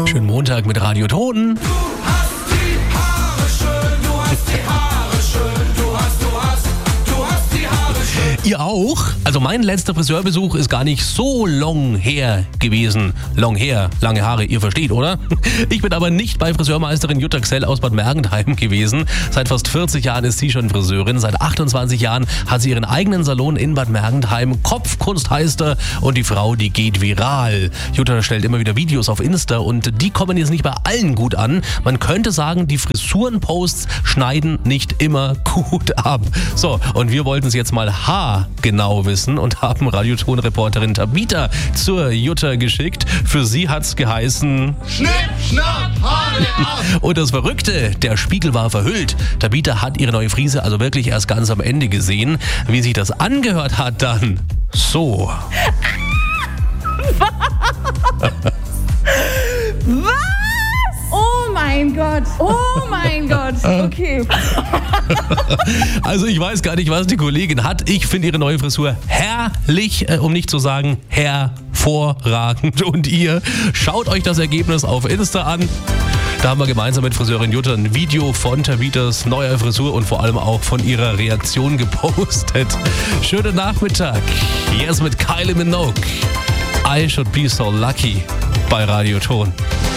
Schönen Montag mit Radio Ton. Du hast die Haare schön, du hast die Haare schön, du hast die Haare schön. Ihr auch? Also mein letzter Friseurbesuch ist gar nicht so long her gewesen. Long her, lange Haare, ihr versteht, oder? Ich bin aber nicht bei Friseurmeisterin Jutta Gsell aus Bad Mergentheim gewesen. Seit fast 40 Jahren ist sie schon Friseurin. Seit 28 Jahren hat sie ihren eigenen Salon in Bad Mergentheim. Kopfkunst heißt er und die Frau, die geht viral. Jutta stellt immer wieder Videos auf Insta und die kommen jetzt nicht bei allen gut an. Man könnte sagen, die Frisurenposts schneiden nicht immer gut ab. So, und wir wollten es jetzt mal haargenau wissen und haben Radioton-Reporterin Tabita zur Jutta geschickt. Für sie hat's geheißen Schnipp, schnapp, Haare ab. und das Verrückte, der Spiegel war verhüllt. Tabita hat ihre neue Frise also wirklich erst ganz am Ende gesehen. Wie sich das angehört hat dann so. Was? Oh mein Gott. Oh mein Gott. Okay. Also ich weiß gar nicht, was die Kollegin hat. Ich finde ihre neue Frisur herrlich, um nicht zu sagen hervorragend. Und ihr schaut euch das Ergebnis auf Insta an. Da haben wir gemeinsam mit Friseurin Jutta ein Video von Tabitas neuer Frisur und vor allem auch von ihrer Reaktion gepostet. Schönen Nachmittag. Jetzt mit Kylie Minogue. I should be so lucky bei Radio Ton.